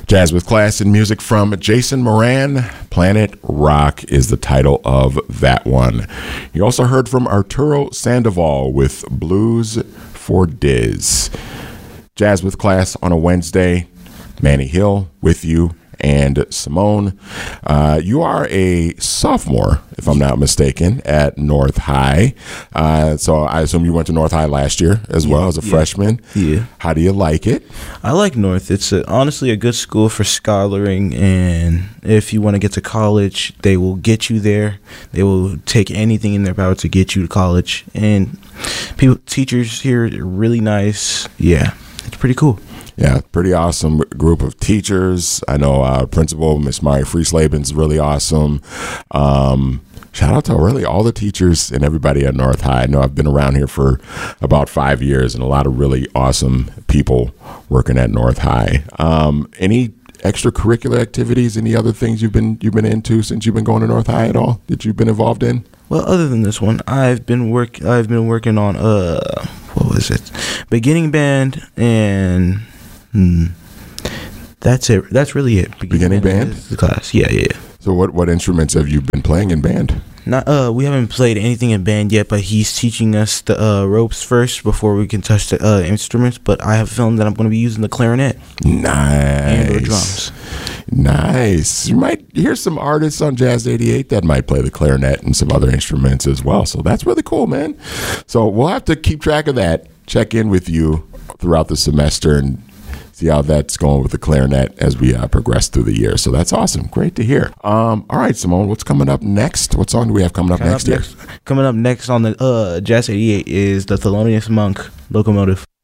Jazz with Class and music from Jason Moran. Planet Rock is the title of that one. You also heard from Arturo Sandoval with Blues for Diz. Jazz with Class on a Wednesday. Manny Hill with you. And Simone, you are a sophomore, if I'm not mistaken, at North High. So I assume you went to North High last year as well as a freshman. Yeah. How do you like it? I like North. It's honestly a good school for scholaring, and if you want to get to college, they will get you there. They will take anything in their power to get you to college. And teachers here are really nice. Yeah, it's pretty cool. Yeah, pretty awesome group of teachers. I know Principal Miss Mari Frieslaben's really awesome. Shout out to really all the teachers and everybody at North High. I know I've been around here for about 5 years, and a lot of really awesome people working at North High. Any extracurricular activities? Any other things you've been into since you've been going to North High at all that you've been involved in? Well, other than this one, I've been working on what was it? Beginning band and. That's it. That's really it. Beginning band? The class. Yeah. So what instruments have you been playing in band? We haven't played anything in band yet, but he's teaching us the ropes first before we can touch the instruments. But I have a feeling that I'm going to be using the clarinet. Nice. And the drums. Nice. You might hear some artists on Jazz 88 that might play the clarinet and some other instruments as well. So that's really cool, man. So we'll have to keep track of that. Check in with you throughout the semester and see how that's going with the clarinet as we progress through the year. So that's awesome. Great to hear. All right, Simone, what's coming up next? What song do we have coming up next year? Coming up next on the Jazz 88 is the Thelonious Monk Locomotive.